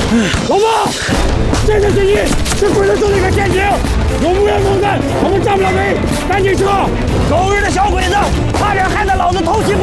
老婆，这是之一，是鬼子设的一个陷阱，有无人作战，我们上不了贼，赶紧撤！狗日的小鬼子，差点害得老子头七